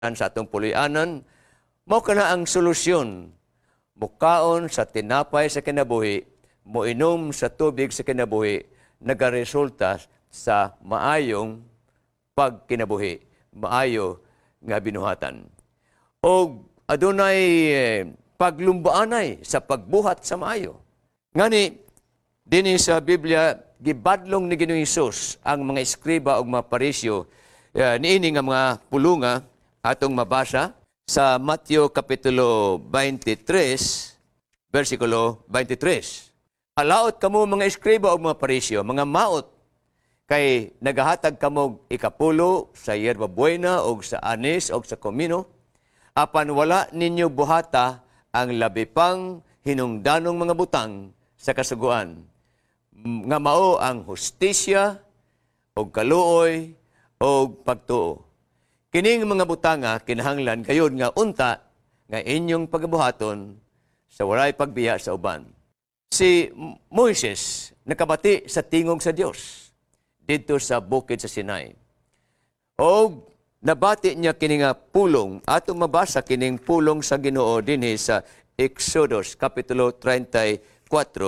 sa atong puloy-anan, mao kana ang solusyon. Mukaon sa tinapay sa kinabuhi, moinom sa tubig sa kinabuhi, nagaresulta sa maayong pagkinabuhi, maayo nga binuhatan. O adunay paglumbaanay sa pagbuhat sa maayo. Ngani, dinhi sa Biblia, gibadlong ni Ginoong Hesus ang mga eskriba o mga parisyo, niini nga mga pulunga atong mabasa sa Mateo Kapitulo 23, versikulo 23. Alaot kamo mga eskriba o mga parisyo, mga maot, kay nagahatag kamog ikapulo sa yerba buena o sa anis o sa komino, apan wala ninyo buhata ang labi pang hinungdanong mga butang sa kasuguan. Nga mao ang hustisya o kaluoy o pagtuo. Kining mga butanga kinahanglan kayon nga unta nga inyong pagabuhaton sa walay pagbiya sa uban. Si Moises nakabati sa tingog sa Dios dito sa bukid sa Sinai. O nabati niya kining pulong, atong mabasa kining pulong sa Ginoo dinhi sa Exodus Kapitulo 34,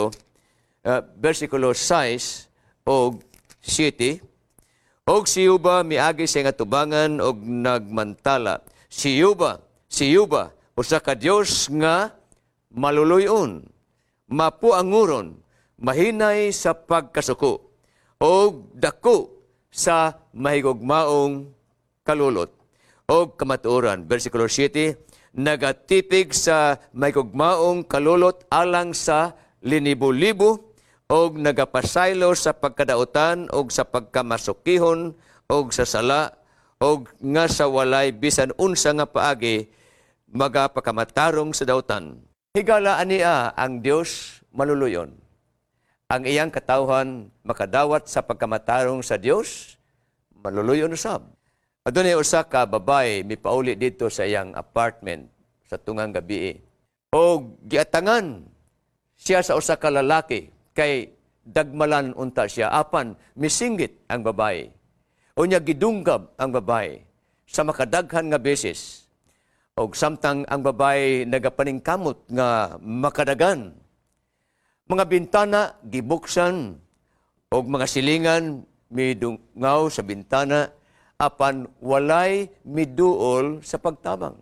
versikulo 6 o 7. Og si Yuba miagi sa nga tubangan og nagmantala. Si Yuba, usa ka Dios nga maluluyon, mapuanguron, mahinay sa pagkasuko, og dako sa mahigugmaong kalulot og kamatuoran. Versikulo 7, nagatipig sa mahigugmaong kalulot alang sa linibo-libo, og nagapasaylo sa pagkadautan og sa pagkamasukihon og sa sala og nga sa walay bisan unsa nga paagi magapakamatarong sa dautan. Higala ania ang Dios maluluyon. Ang iyang katawhan makadawat sa pagkamatarong sa Dios, maluluyon usab. Adunay usa ka babae mipauli dito sa iyang apartment sa tungang gabi. Og giatangan siya sa usa ka lalaki kay dagmalan unta siya, apan misinggit ang babae. Unya gidunggab ang babae sa makadaghan nga beses. Og samtang ang babae nagapaningkamot nga makadagan. Mga bintana gibuksan og mga silingan midungaw sa bintana, apan walay miduol sa pagtabang.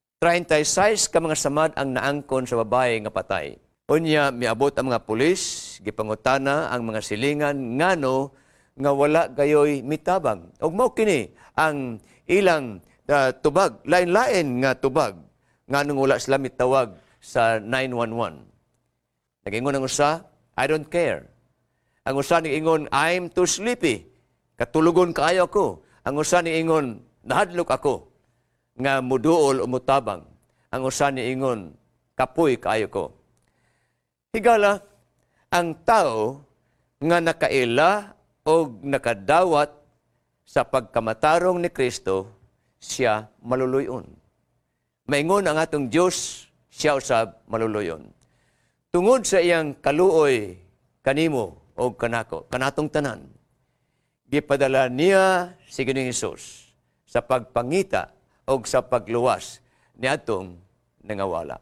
36 ka mga samad ang naangkon sa babae nga patay. Unya, miabot ang mga pulis, gipangutana ang mga silingan, ngano nga wala gayoy mitabang. Og mao kini ang ilang tubag, lain-lain nga tubag, nganong wala sila mitawag sa 911. Nag-ingon ang usa, I don't care. Ang usa nag-ingon, I'm too sleepy. Katulugon kaayo ako. Ang usa ni-ingon, nahadlok ako. Nga muduol o mutabang. Ang usa ni-ingon, kapoy kaayo ko. Higala, ang tao nga nakaila o nakadawat sa pagkamatarong ni Kristo, siya maluluyon. Maingon ang atong Diyos, siya usab maluluyon. Tungod sa iyang kaluoy kanimo o kanako, kanatong tanan, gipadala niya si Ginoong Hesus sa pagpangita o sa pagluwas ni atong nangawala.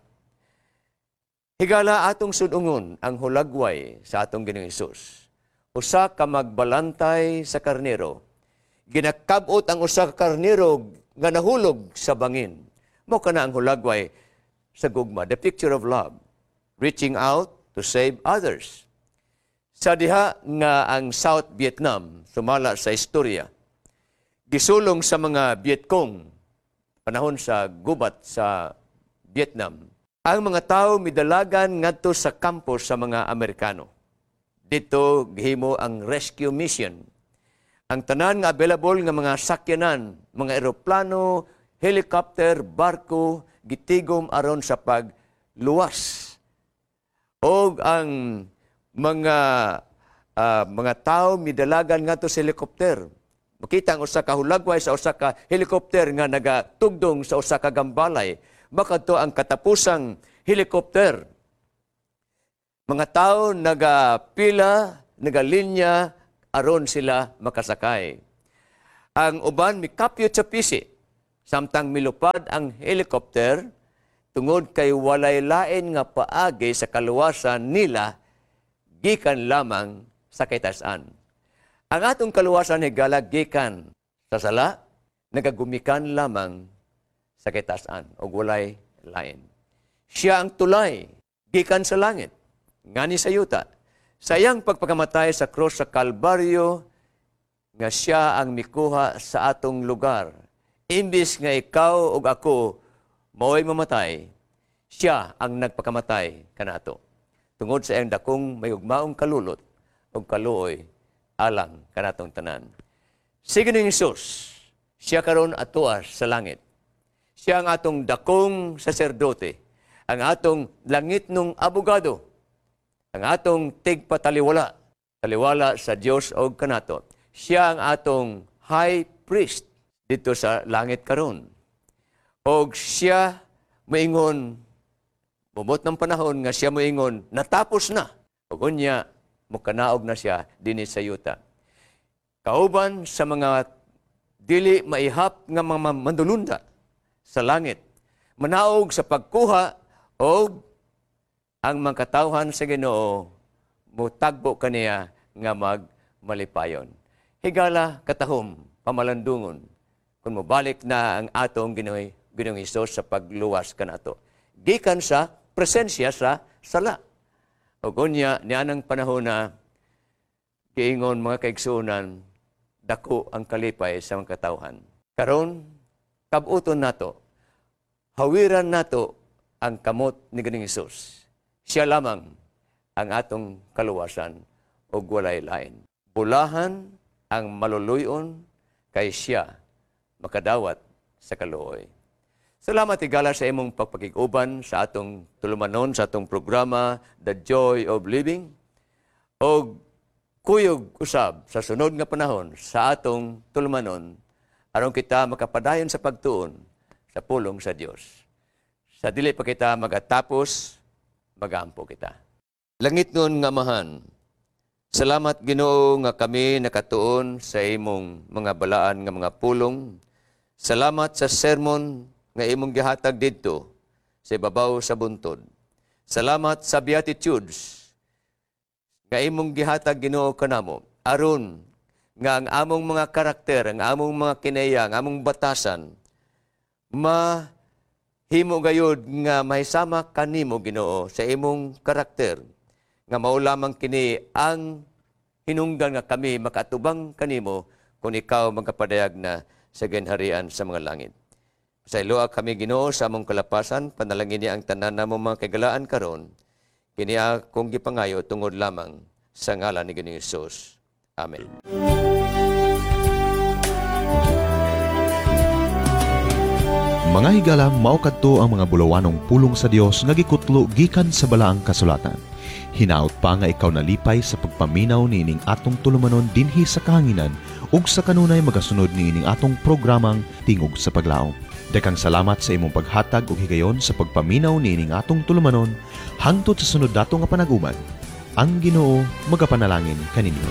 Higala atong sudungon ang hulagway sa atong Ginoong Hesus. Usa ka magbalantay sa karnero. Ginakabot ang usa ka karnero nga nahulog sa bangin. Mao kana ang hulagway sa gugma, the picture of love, reaching out to save others. Sa diha nga ang South Vietnam, sumala sa istorya, gisulong sa mga Vietcong, panahon sa gubat sa Vietnam, ang mga tao midalagan ngadto sa campus sa mga Amerikano. Dito gihimo ang rescue mission. Ang tanan nga available nga mga sakyanan, mga eroplano, helicopter, barko, gitigom aron sa pagluwas. O ang mga tao midalagan ngadto sa helicopter. Makita ang usa ka hulagway sa usa ka helicopter nga nagatugdong sa usa ka gambalay. Makadto ang katapusang helicopter. Mga tao nagapila, nagalinya, aron sila makasakay. Ang uban mikapyot sa pisi, Samtang milupad ang helicopter, tungod kay walay lain nga paagi sa kaluwasan nila, gikan lamang sa kitasan. Ang atong kaluwasan higala gikan sa sala, nagagumikan lamang sa kitasan o walay lain. Siya ang tulay, gikan sa langit, ngani sa yuta. Sayang pagpakamatay sa krus sa Kalbaryo, nga siya ang mikuha sa atong lugar. Imbis nga ikaw o ako mao'y mamatay, siya ang nagpakamatay kanato. Tungod sa iyang dakong may ugmaong kalulot o kaluoy alang kanatong tanan. Sige ng Isus, siya karon atuas sa langit. Siya ang atong dakong saserdote, ang atong langit nung abogado, ang atong tigpataliwala, taliwala sa Dios o kanato. Siya ang atong high priest dito sa langit karon. O siya moingon, bumot ng panahon nga siya moingon, natapos na. O kunya, mukanaog na siya dinhi sa yuta. Kauban sa mga dili maihap nga mga mandulunda sa langit, manaog sa pagkuha o ang mga katawhan sa Ginoo mutagbo kaniya nga magmalipayon. Higala katahom, pamalandungon, kung mabalik na ang atong Ginoong Hesus sa pagluwas kanato. Gikan sa presensya sa sala. O kunya, nianang panahon na giingon mga kaigsunan, dako ang kalipay sa mga katawhan. Karon, kabuton nato, hawiran nato ang kamot ni Ginoong Hesus. Siya lamang ang atong kaluwasan o walay lain. Bulahan ang maluluyon kay siya makadawat sa kaluoy. Salamat higala sa imong pagpakiguban sa atong tulumanon, sa atong programa, The Joy of Living. O kuyog usab sa sunod nga panahon sa atong tulumanon, aron kita makapadayon sa pagtuon sa pulong sa Dios. Sa dili pa kita magatapos, magampo kita. Langit nun nga mahan, salamat Ginoo nga kami nakatuon sa imong mga balaan nga mga pulong. Salamat sa sermon nga imong gihatag didto sa ibabaw sa buntod. Salamat sa Beatitudes nga imong gihatag Ginoo kanamo. Aron nga ang among mga karakter, ang among mga kinaya, ang among batasan, mahimo gayud nga mahisama kanimo Ginoo sa imong karakter. Nga mao lamang kini ang hinungdan nga kami makatubang kanimo kung ikaw magkapadayag na sa ginharian sa mga langit. Sa iloa kami Ginoo sa among kalapasan, panalangin niya ang tanan namo mga kagalaan karon. Kini akong gipangayo tungod lamang sa ngalan ni Ginoong Hesus. Amen. Mga higala, mao kadto ang mga bulawanong pulong sa Dios nga gikutlo gikan sa balaang kasulatan. Hinaot pa nga ikaw nalipay sa pagpaminaw niining atong tulumanon dinhi sa kahanginan ug sa kanunay magasunod niining atong programang Tingog sa Paglaom. Dakang salamat sa imong paghatag ug higayon sa pagpaminaw niining atong tulumanon hangtod sa sunod dato nga panag-uman. Ang Ginoo magapanalangin kaninyo.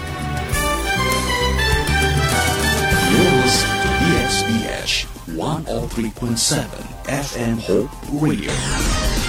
You're listening to DXBH 103.7 FM Hope Radio.